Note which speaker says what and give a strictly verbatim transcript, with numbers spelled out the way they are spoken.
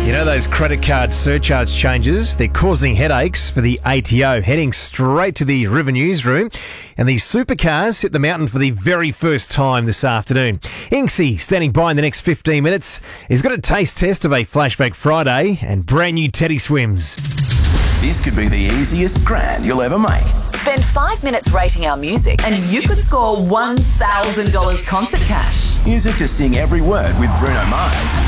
Speaker 1: You know those credit card surcharge changes? They're causing headaches for the A T O. Heading straight to the River Newsroom. And these supercars hit the mountain for the very first time this afternoon. Inksy, standing by in the next fifteen minutes, he's got a taste test of a Flashback Friday and brand new Teddy Swims.
Speaker 2: This could be the easiest grand you'll ever make.
Speaker 3: Spend five minutes rating our music and you could score one thousand dollars concert cash.
Speaker 2: Music to sing every word with Bruno Mars.